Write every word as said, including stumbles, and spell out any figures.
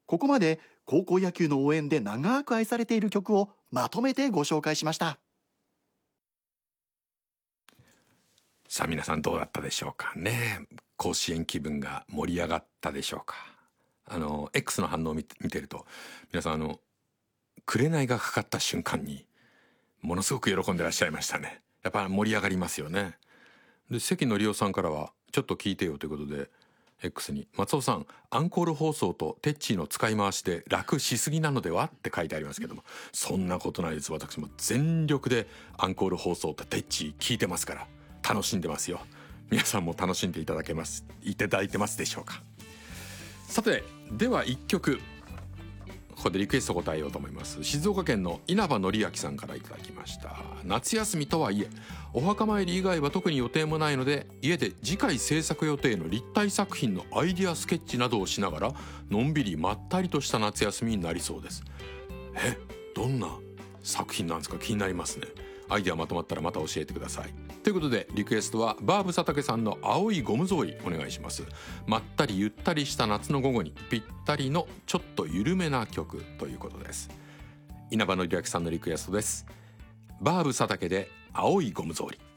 ここまで高校野球の応援で長く愛されている曲をまとめてご紹介しました。 さあ皆さんどうだったでしょうかね。甲子園気分が盛り上がったでしょうか。あの X の反応を見て見てると、皆さんあの紅がかかった瞬間にものすごく喜んでらっしゃいましたね。やっぱ盛り上がりますよね。で関のりおさんからはちょっと聞いてよということで X に松尾さんアンコール放送とテッチーの使い回しで楽しすぎなのではって書いてありますけども、そんなことないです。私も全力でアンコール放送とテッチー聞いてますから楽しんでますよ。皆さんも楽しんでいただけますいただいてますでしょうか。さてではいっきょくここでリクエスト答えようと思います。静岡県の稲葉紀明さんからいただきました。夏休みとはいえお墓参り以外は特に予定もないので、家で次回制作予定の立体作品のアイディアスケッチなどをしながらのんびりまったりとした夏休みになりそうです。えどんな作品なんですか、気になりますね。アイデアまとまったらまた教えてください。ということでリクエストはバーブ佐竹さんの青いゴム草履お願いします。まったりゆったりした夏の午後にぴったりのちょっと緩めな曲ということです。稲葉紀明さんのリクエストです。バーブ佐竹で青いゴム草履。